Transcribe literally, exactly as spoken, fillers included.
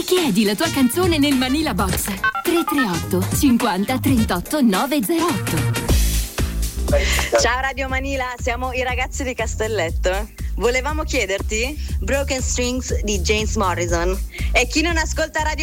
e chiedi la tua canzone nel Manila Box tre tre otto cinquanta trentotto novecentotto. Ciao Radio Manila, siamo i ragazzi di Castelletto. Volevamo chiederti Broken Strings di James Morrison. E chi non ascolta Radio